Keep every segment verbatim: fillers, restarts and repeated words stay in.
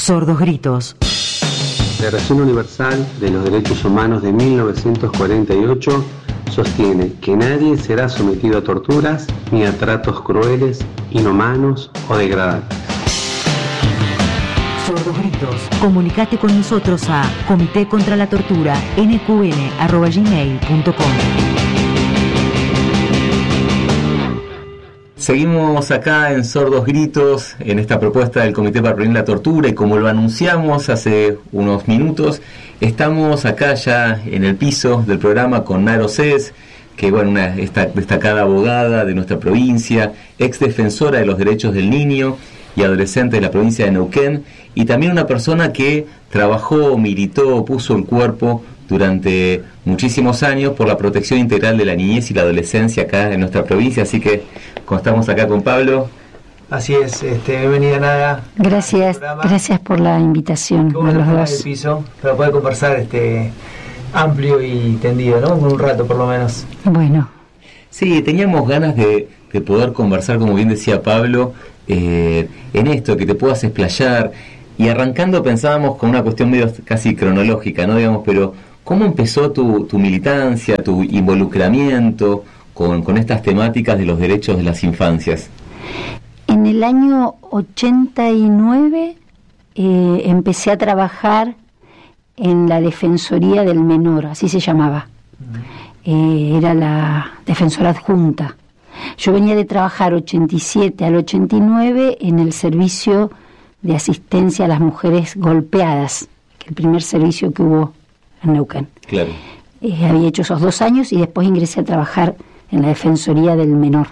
Sordos Gritos. La Declaración Universal de los Derechos Humanos de mil novecientos cuarenta y ocho sostiene que nadie será sometido a torturas ni a tratos crueles, inhumanos o degradantes. Sordos Gritos. Comunicate con nosotros a comité contra la tortura n q n arroba gmail punto com. Seguimos acá en Sordos Gritos, en esta propuesta del Comité para Prevenir la Tortura, y como lo anunciamos hace unos minutos, estamos acá ya en el piso del programa con Nara Océs, que bueno, una esta destacada abogada de nuestra provincia, ex defensora de los derechos del niño y adolescente de la provincia de Neuquén, y también una persona que trabajó, militó, puso el cuerpo durante muchísimos años por la protección integral de la niñez y la adolescencia acá en nuestra provincia. Así que, como estamos acá con Pablo. Así es, este, bienvenida Nara. Gracias, gracias por la invitación a los dos. El piso para poder conversar este amplio y tendido, ¿no? Por un rato por lo menos. Bueno. Sí, teníamos ganas de, de poder conversar, como bien decía Pablo, eh, en esto, que te puedas explayar. Y arrancando pensábamos con una cuestión medio casi cronológica, ¿no? Digamos, pero ¿cómo empezó tu, tu militancia, tu involucramiento con, con estas temáticas de los derechos de las infancias? En el año ochenta y nueve eh, empecé a trabajar en la Defensoría del Menor, así se llamaba. Eh, era la defensora adjunta. Yo venía de trabajar ochenta y siete al ochenta y nueve en el servicio de asistencia a las mujeres golpeadas, que el primer servicio que hubo en Neuquén. Claro. Eh, había hecho esos dos años y después ingresé a trabajar en la Defensoría del Menor.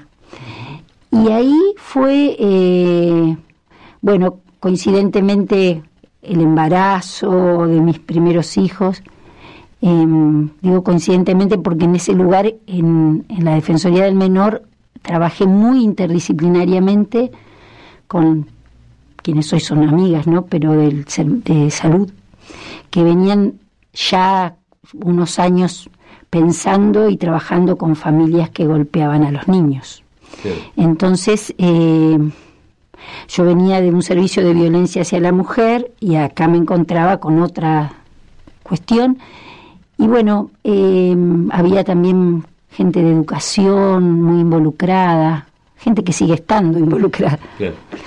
Y ahí fue, eh, bueno, coincidentemente el embarazo de mis primeros hijos. Eh, digo coincidentemente porque en ese lugar, en, en la Defensoría del Menor, trabajé muy interdisciplinariamente con quienes hoy son amigas, ¿no? Pero del, de salud, que venían ya unos años pensando y trabajando con familias que golpeaban a los niños. Sí. Entonces, eh, yo venía de un servicio de violencia hacia la mujer y acá me encontraba con otra cuestión. Y bueno, eh, había también gente de educación muy involucrada, gente que sigue estando involucrada. Sí.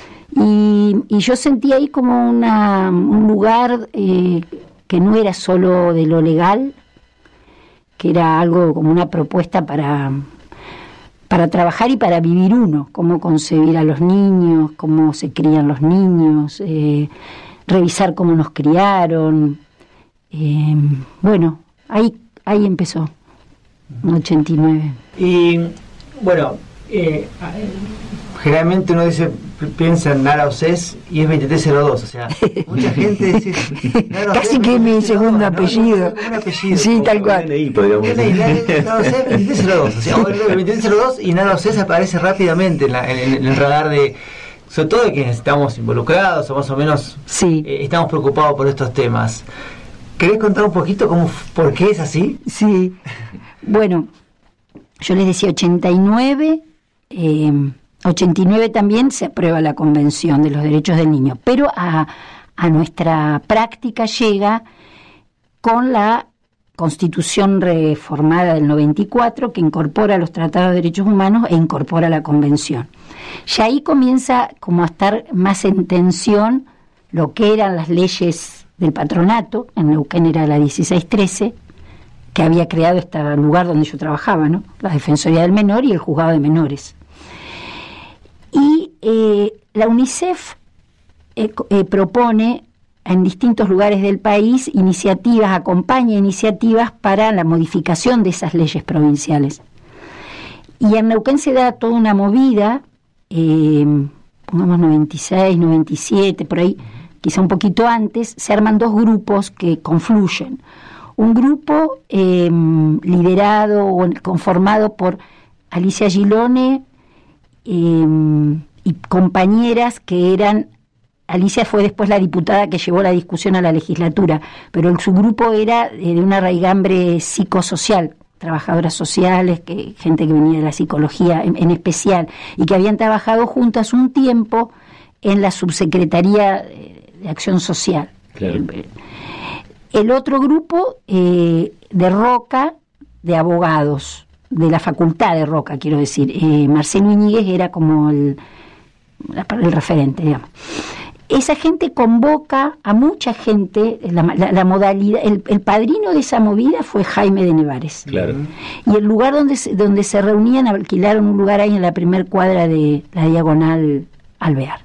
Y, y yo sentí ahí como una, un lugar eh, que no era solo de lo legal, que era algo como una propuesta para, para trabajar y para vivir uno, cómo concebir a los niños, cómo se crían los niños, eh, revisar cómo nos criaron. Eh, bueno, ahí, ahí empezó, en ochenta y nueve. Y bueno, eh, generalmente uno dice, piensa en Nara Océs y es veintitrés cero dos, o sea, mucha gente dice Nara casi que es mi segundo apellido. No, no, un apellido. Sí, tal cual. D N I, podríamos decir. Nara Océs veintitrés cero dos, o sea, el veintitrés cero dos y Nara Océs aparece rápidamente en, la, en, en el radar de, sobre todo de quienes estamos involucrados o más o menos sí. eh, estamos preocupados por estos temas. ¿Querés contar un poquito cómo, por qué es así? Sí. Bueno, yo les decía ochenta y nueve, eh, ochenta y nueve también se aprueba la Convención de los Derechos del Niño, pero a, a nuestra práctica llega con la Constitución reformada del noventa y cuatro, que incorpora los tratados de derechos humanos e incorpora la Convención. Ya ahí comienza como a estar más en tensión lo que eran las leyes del patronato. En Neuquén era la dieciséis trece, que había creado este lugar donde yo trabajaba, ¿no? La Defensoría del Menor y el Juzgado de Menores. Y eh, la UNICEF eh, eh, propone en distintos lugares del país iniciativas, acompaña iniciativas para la modificación de esas leyes provinciales. Y en Neuquén se da toda una movida, eh, pongamos noventa y seis, noventa y siete, por ahí, quizá un poquito antes, se arman dos grupos que confluyen. Un grupo eh, liderado o conformado por Alicia Gilone eh, y compañeras que eran... Alicia fue después la diputada que llevó la discusión a la legislatura, pero su grupo era de una raigambre psicosocial, trabajadoras sociales, que, gente que venía de la psicología en, en especial, y que habían trabajado juntas un tiempo en la subsecretaría de acción social. Claro. El, el otro grupo eh, de Roca, de abogados, de la facultad de Roca, quiero decir. Eh, Marcelo Iñiguez era como el, el referente, digamos. Esa gente convoca a mucha gente, la, la, la modalidad, el, el padrino de esa movida fue Jaime de Nevares. Claro. Y el lugar donde se, donde se reunían, alquilaron un lugar ahí en la primer cuadra de la Diagonal Alvear.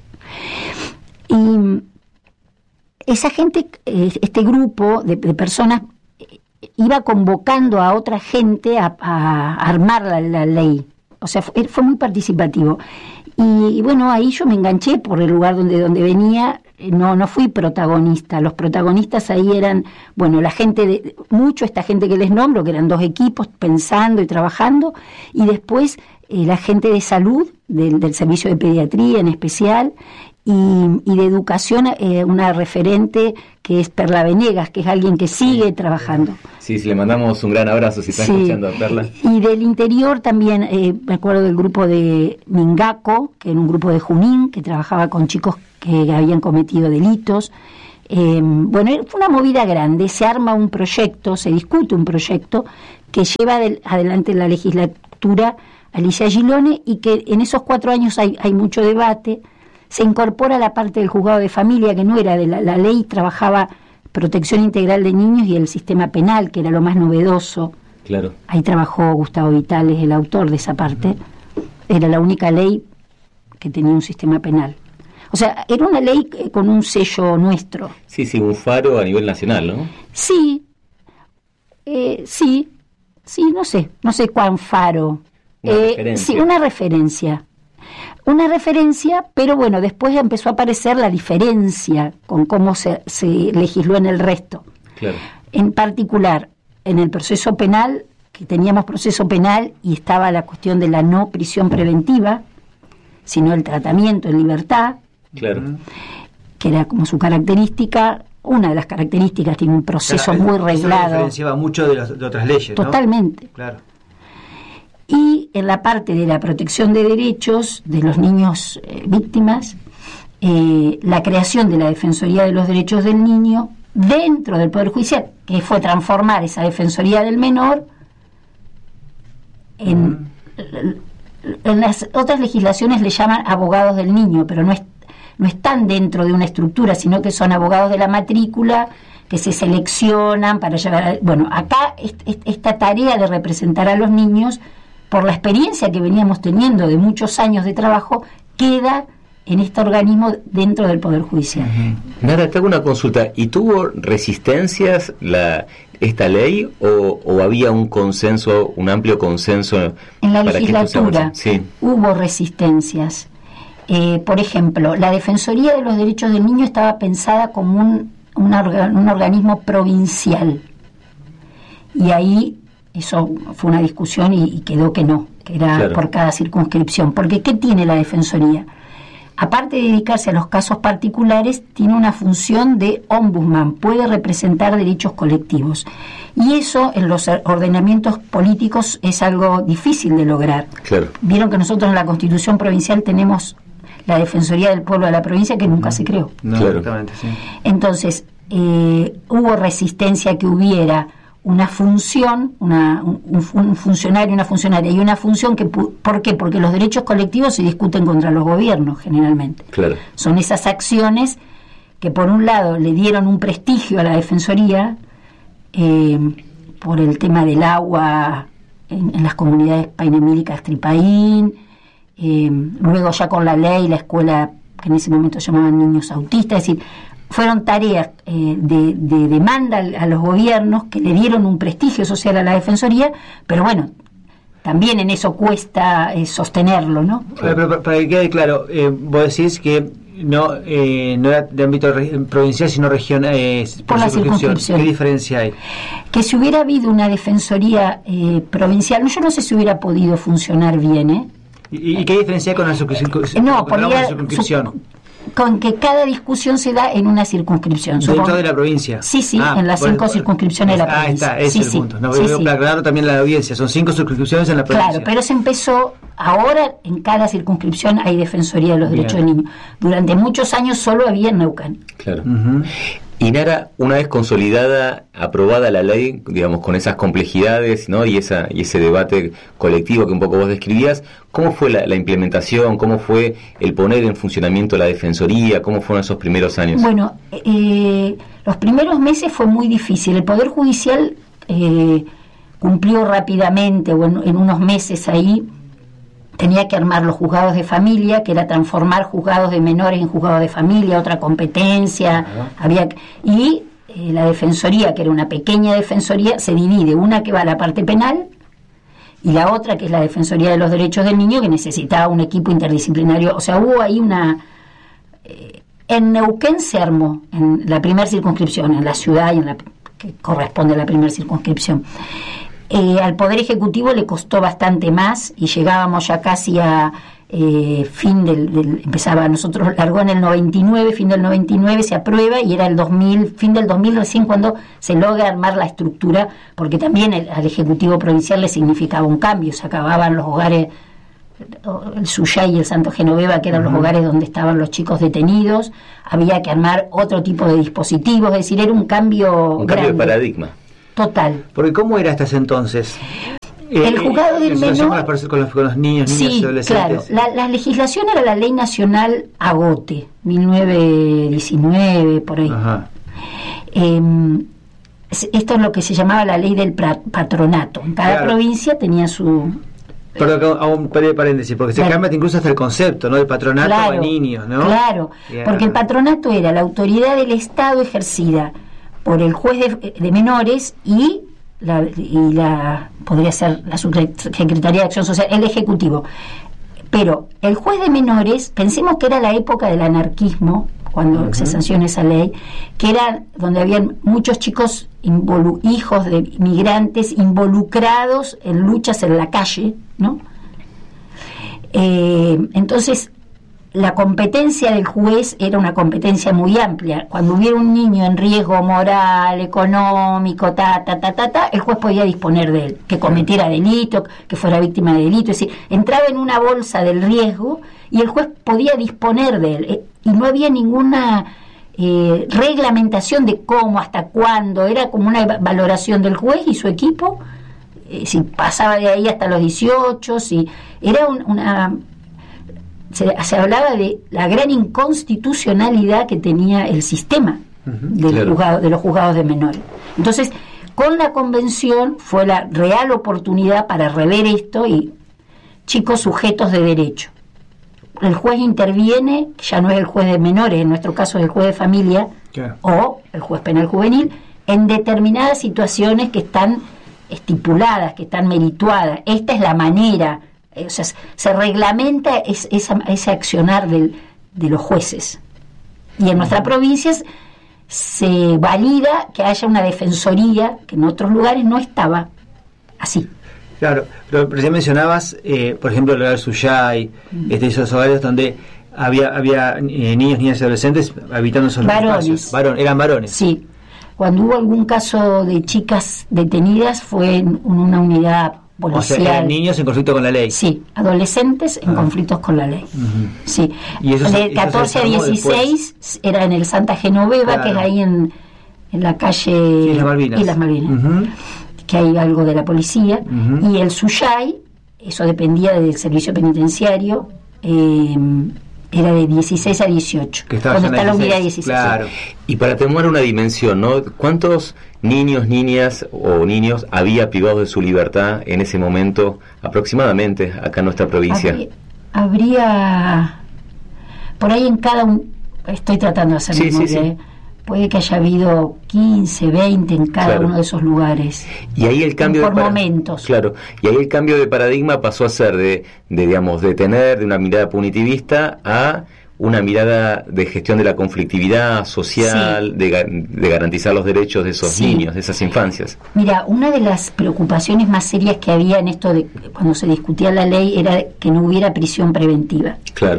Y esa gente, este grupo de, de personas, iba convocando a otra gente a, a armar la, la ley. O sea, fue, fue muy participativo. Y, y bueno, ahí yo me enganché por el lugar donde, donde venía. No, no fui protagonista. Los protagonistas ahí eran, bueno, la gente, de, mucho esta gente que les nombro, que eran dos equipos pensando y trabajando, y después eh, la gente de salud, del, del servicio de pediatría en especial, y, y de educación, eh, una referente que es Perla Venegas, que es alguien que sigue trabajando. Sí, sí, le mandamos un gran abrazo si está sí. escuchando a Perla. Y del interior también, eh, me acuerdo del grupo de Mingaco, que era un grupo de Junín, que trabajaba con chicos que habían cometido delitos. Eh, bueno, fue una movida grande, se arma un proyecto, se discute un proyecto que lleva del, adelante la legislatura Alicia Gilone, y que en esos cuatro años hay, hay mucho debate. Se incorpora la parte del juzgado de familia, que no era de la, la ley, trabajaba protección integral de niños y el sistema penal, que era lo más novedoso. Claro. Ahí trabajó Gustavo Vitales, el autor de esa parte. Era la única ley que tenía un sistema penal. O sea, era una ley con un sello nuestro. Sí, sí, un faro a nivel nacional, ¿no? Sí, eh, sí, sí, no sé, no sé cuán faro. Una eh, referencia. Sí, una referencia. Una referencia, pero bueno, después empezó a aparecer la diferencia con cómo se, se legisló en el resto. Claro. En particular, en el proceso penal, que teníamos proceso penal y estaba la cuestión de la no prisión preventiva, sino el tratamiento en libertad, claro, que era como su característica. Una de las características, tiene un proceso claro, muy eso reglado. diferenciaba mucho de, los, de otras leyes, Totalmente. ¿no? Claro. Y en la parte de la protección de derechos de los niños eh, víctimas, eh, la creación de la Defensoría de los Derechos del Niño dentro del Poder Judicial, que fue transformar esa Defensoría del Menor en, mm. en las otras legislaciones le llaman abogados del niño, pero no, es, no están dentro de una estructura, sino que son abogados de la matrícula que se seleccionan para llevar a, bueno, acá est, est, esta tarea de representar a los niños, por la experiencia que veníamos teniendo de muchos años de trabajo, queda en este organismo dentro del Poder Judicial. Uh-huh. Nara, te hago una consulta. ¿Y tuvo resistencias la esta ley o, o había un consenso, un amplio consenso? En la para legislatura que sí. hubo resistencias. Eh, por ejemplo, la Defensoría de los Derechos del Niño estaba pensada como un, un, orga, un organismo provincial. Y ahí eso fue una discusión y, y quedó que no, que era claro. por cada circunscripción. Porque ¿qué tiene la Defensoría? Aparte de dedicarse a los casos particulares, tiene una función de ombudsman, puede representar derechos colectivos. Y eso en los ordenamientos políticos es algo difícil de lograr. Claro. Vieron que nosotros en la Constitución Provincial tenemos la Defensoría del Pueblo de la provincia, que nunca se creó. No, claro. Exactamente, sí. Entonces, eh, hubo resistencia que hubiera una función, una, un, un funcionario, una funcionaria y una función que, ¿por qué? Porque los derechos colectivos se discuten contra los gobiernos generalmente. Claro. Son esas acciones que por un lado le dieron un prestigio a la Defensoría eh, por el tema del agua en, en las comunidades Painemil y Castripaín, eh, luego ya con la ley, la escuela que en ese momento llamaban niños autistas, es decir, fueron tareas eh, de, de demanda a los gobiernos que le dieron un prestigio social a la Defensoría, pero bueno, también en eso cuesta eh, sostenerlo, ¿no? Pero, pero, para que quede claro, eh, vos decís que no eh, no era de ámbito re- provincial, sino región, eh, por, por la circunscripción. ¿Qué diferencia hay? Que si hubiera habido una Defensoría eh, provincial, yo no sé si hubiera podido funcionar bien, ¿eh? ¿Y, y qué diferencia hay con la circunscripción? No, por la circunscripción? con que cada discusión se da en una circunscripción. ¿Dentro Supongo, de la provincia? Sí, sí, ah, en las por, cinco por, circunscripciones de la provincia. Ah, está, ese sí, es el sí, punto. No, sí, sí. Claro, también la audiencia, son cinco circunscripciones en la provincia. Claro, pero se empezó, ahora en cada circunscripción hay Defensoría de los Bien. Derechos del Niño. Durante muchos años solo había en Neuquén. Claro. Uh-huh. Y Nara, una vez consolidada, aprobada la ley, digamos, con esas complejidades, ¿no? y esa y ese debate colectivo que un poco vos describías, ¿cómo fue la, la implementación? ¿Cómo fue el poner en funcionamiento la Defensoría? ¿Cómo fueron esos primeros años? Bueno, eh, los primeros meses fue muy difícil. El Poder Judicial eh, cumplió rápidamente, o en, en unos meses ahí, tenía que armar los juzgados de familia, que era transformar juzgados de menores en juzgados de familia, otra competencia. Uh-huh. había Y eh, la Defensoría, que era una pequeña Defensoría, se divide, una que va a la parte penal y la otra que es la Defensoría de los Derechos del Niño, que necesitaba un equipo interdisciplinario. O sea, hubo ahí una... Eh, en Neuquén se armó, en la primera circunscripción, en la ciudad y en la que corresponde a la primera circunscripción. Eh, al Poder Ejecutivo le costó bastante más y llegábamos ya casi a eh, fin del, del... Empezaba, nosotros largó en el noventa y nueve, fin del noventa y nueve se aprueba y era el dos mil, fin del dos mil recién cuando se logra armar la estructura, porque también el, al Ejecutivo Provincial le significaba un cambio, se acababan los hogares, el Suyay y el Santo Genoveva, que eran uh-huh. los hogares donde estaban los chicos detenidos, había que armar otro tipo de dispositivos, es decir, era un cambio Un grande. cambio de paradigma. Total. Porque ¿cómo era hasta ese entonces? El juzgado del menor... Con, las, con, los, con los niños, niñas sí, y adolescentes. Claro. La, la legislación era la Ley Nacional Agote, mil novecientos diecinueve, por ahí. Ajá. Eh, esto es lo que se llamaba la Ley del Patronato. En cada claro. provincia tenía su... Perdón, hago un breve paréntesis, porque claro. se cambia incluso hasta el concepto, ¿no? El patronato claro, de niños, ¿no? Claro, yeah. porque el patronato era la autoridad del Estado ejercida por el juez de, de menores y la, y la podría ser la Subsecretaría de Acción Social, el Ejecutivo. Pero el juez de menores, pensemos que era la época del anarquismo, cuando uh-huh. se sanciona esa ley, que era donde habían muchos chicos, involu- hijos de inmigrantes involucrados en luchas en la calle, ¿no? Eh, entonces, la competencia del juez era una competencia muy amplia. Cuando hubiera un niño en riesgo moral, económico, ta, ta, ta, ta, ta, el juez podía disponer de él, que cometiera delito, que fuera víctima de delito. Es decir, entraba en una bolsa del riesgo y el juez podía disponer de él. Y no había ninguna eh, reglamentación de cómo, hasta cuándo. Era como una valoración del juez y su equipo, eh, si pasaba de ahí hasta los dieciocho, si era un, una... Se, se hablaba de la gran inconstitucionalidad que tenía el sistema uh-huh, del claro. juzgado, de los juzgados de menores. Entonces, con la convención fue la real oportunidad para rever esto y chicos sujetos de derecho. El juez interviene, ya no es el juez de menores, en nuestro caso es el juez de familia claro. o el juez penal juvenil, en determinadas situaciones que están estipuladas, que están merituadas. Esta es la manera. O sea, se reglamenta es, esa, ese accionar del, de los jueces. Y en nuestra provincia se valida que haya una defensoría que en otros lugares no estaba así. Claro, pero recién mencionabas, eh, por ejemplo, el hogar Suyay, mm. este, esos hogares donde había había eh, niños, niñas y adolescentes habitando esos varones. espacios. Varón, eran varones. Sí. Cuando hubo algún caso de chicas detenidas fue en una unidad policial. O sea, eran niños en conflicto con la ley. Sí, adolescentes en ah. conflictos con la ley. Uh-huh. Sí. ¿Y eso de catorce a dieciséis después? Era en el Santa Genoveva, claro. que es ahí en, en la calle Islas Malvinas. Islas Malvinas. Uh-huh. Que hay algo de la policía. Uh-huh. Y el Suyay, eso dependía del servicio penitenciario, eh, era de dieciséis a dieciocho. Que cuando está la unidad dieciséis. Claro. Y para tomar una dimensión, ¿no? ¿Cuántos niños, niñas o niños había privados de su libertad en ese momento aproximadamente acá en nuestra provincia? Habría, habría por ahí en cada un, estoy tratando de hacer sí, memoria, sí, sí. ¿eh? Puede que haya habido quince, veinte en cada claro. uno de esos lugares. Y ahí el cambio por de para... momentos. Claro. Y ahí el cambio de paradigma pasó a ser de, de digamos, de tener de una mirada punitivista a una mirada de gestión de la conflictividad social, sí. de, de garantizar los derechos de esos sí. niños, de esas infancias. Mira, una de las preocupaciones más serias que había en esto de cuando se discutía la ley era que no hubiera prisión preventiva. Claro.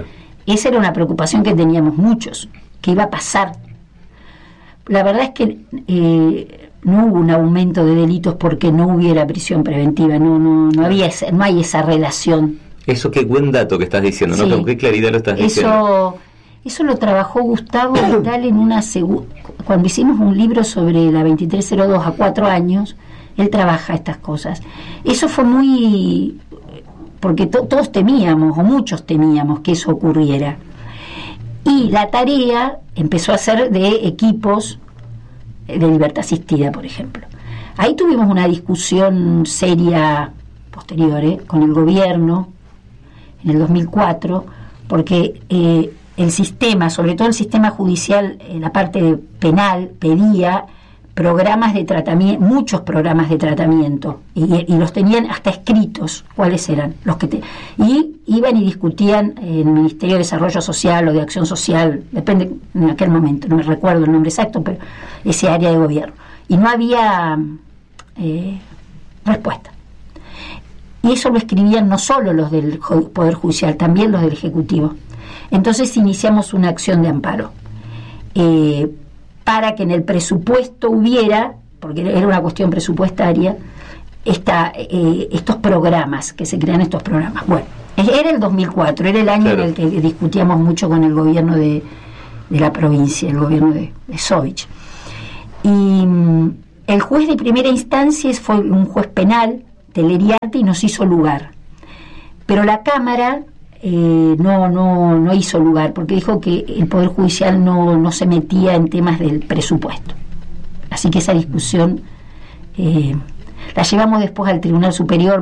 esa era una preocupación que teníamos muchos, que iba a pasar. La verdad es que eh, no hubo un aumento de delitos porque no hubiera prisión preventiva, no no no había esa, no hay esa relación. Eso, qué buen dato que estás diciendo, ¿no? Sí. Con qué claridad lo estás diciendo. Eso, eso lo trabajó Gustavo Vidal en una segu- cuando hicimos un libro sobre la veintitrés cero dos a cuatro años, él trabaja estas cosas. Eso fue muy... porque to- todos temíamos, o muchos temíamos que eso ocurriera. Y la tarea empezó a ser de equipos de libertad asistida, por ejemplo. Ahí tuvimos una discusión seria posterior, ¿eh? con el gobierno, en el dos mil cuatro, porque eh, el sistema, sobre todo el sistema judicial, en la parte de penal, pedía programas de tratamiento, muchos programas de tratamiento, y, y los tenían hasta escritos, cuáles eran los que te, y iban y discutían en el Ministerio de Desarrollo Social o de Acción Social, depende en aquel momento, no me recuerdo el nombre exacto, pero ese área de gobierno, y no había eh, respuesta. Y eso lo escribían no solo los del Poder Judicial, también los del Ejecutivo. Entonces iniciamos una acción de amparo eh, para que en el presupuesto hubiera, porque era una cuestión presupuestaria, esta, eh, estos programas, que se crean estos programas. Bueno, era el dos mil cuatro, era el año claro. en el que discutíamos mucho con el gobierno de, de la provincia, el gobierno de, de Sovich. Y mm, el juez de primera instancia fue un juez penal, Teleriarte, y nos hizo lugar. Pero la Cámara eh, no, no, no hizo lugar, porque dijo que el Poder Judicial no, no se metía en temas del presupuesto. Así que esa discusión eh, la llevamos después al Tribunal Superior